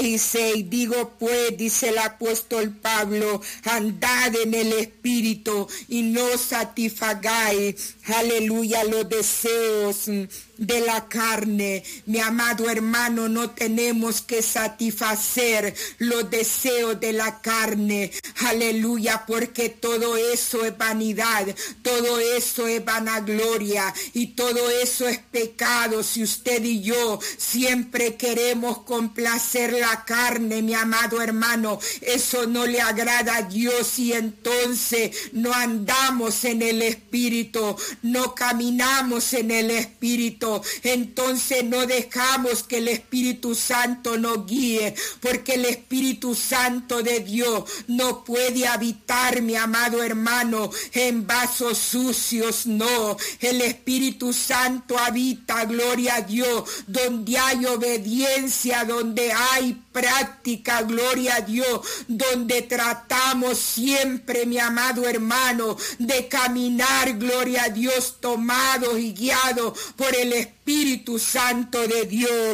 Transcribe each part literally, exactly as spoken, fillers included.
Y seis, digo pues, dice el apóstol Pablo, andad en el Espíritu y no satisfagáis, aleluya, los deseos de la carne. Mi amado hermano, no tenemos que satisfacer los deseos de la carne, aleluya, porque todo eso es vanidad, todo eso es vanagloria y todo eso es pecado. Si usted y yo siempre queremos complacer la carne, mi amado hermano, eso no le agrada a Dios y entonces no andamos en el Espíritu, no caminamos en el Espíritu, entonces no dejamos que el Espíritu Santo nos guíe, porque el Espíritu Santo de Dios no puede habitar, mi amado hermano, en vasos sucios, no. El Espíritu Santo habita, gloria a Dios, donde hay obediencia, donde hay práctica, gloria a Dios, donde tratamos siempre, mi amado hermano, de caminar, gloria a Dios, tomados y guiados por el Espíritu Santo de Dios.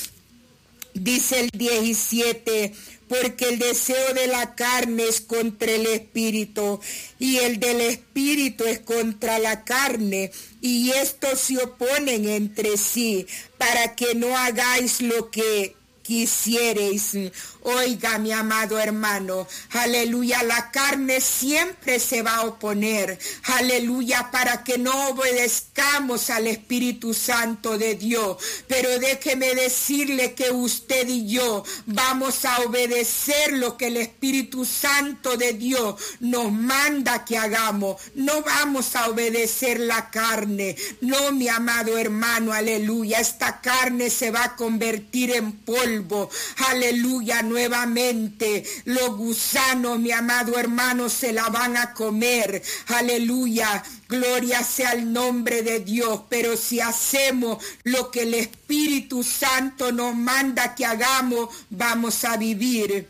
Dice el diecisiete, porque el deseo de la carne es contra el Espíritu y el del Espíritu es contra la carne, y estos se oponen entre sí para que no hagáis lo que quisierais. Oiga, mi amado hermano, aleluya, la carne siempre se va a oponer, aleluya, para que no obedezcamos al Espíritu Santo de Dios. Pero déjeme decirle que usted y yo vamos a obedecer lo que el Espíritu Santo de Dios nos manda que hagamos. No vamos a obedecer la carne, no, mi amado hermano, aleluya. Esta carne se va a convertir en polvo, aleluya. Nuevamente los gusanos, mi amado hermano, se la van a comer, aleluya, gloria sea el nombre de Dios. Pero si hacemos lo que el Espíritu Santo nos manda que hagamos, vamos a vivir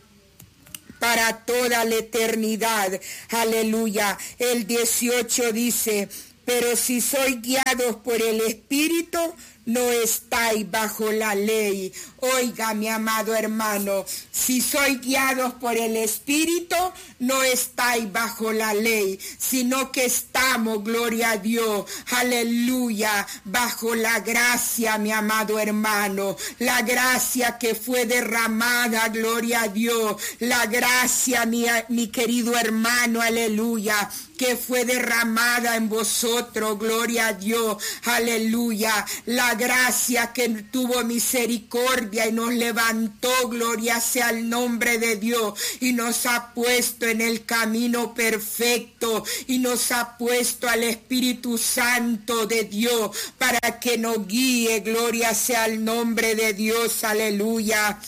para toda la eternidad, aleluya. El dieciocho dice, pero si sois guiados por el Espíritu, no estáis bajo la ley. Oiga, mi amado hermano, si sois guiados por el Espíritu, no estáis bajo la ley, sino que estamos, gloria a Dios, aleluya, bajo la gracia, mi amado hermano, la gracia que fue derramada, gloria a Dios, la gracia, mi, mi querido hermano, aleluya, que fue derramada en vosotros, gloria a Dios, aleluya, la gracia que tuvo misericordia y nos levantó, gloria sea el nombre de Dios, y nos ha puesto en el camino perfecto, y nos ha puesto al Espíritu Santo de Dios para que nos guíe, gloria sea el nombre de Dios, aleluya.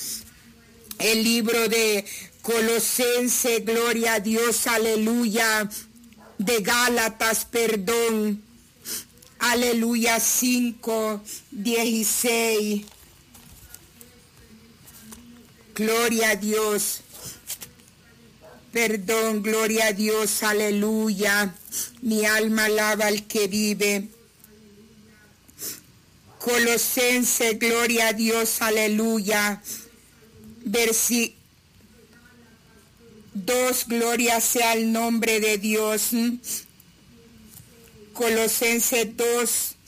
El libro de Colosenses, gloria a Dios, aleluya, de Gálatas, perdón, aleluya, cinco, dieciséis, gloria a Dios, perdón, gloria a Dios, aleluya, mi alma alaba al que vive. Colosenses, gloria a Dios, aleluya, versículo dos, gloria sea el nombre de Dios. Colosenses dos,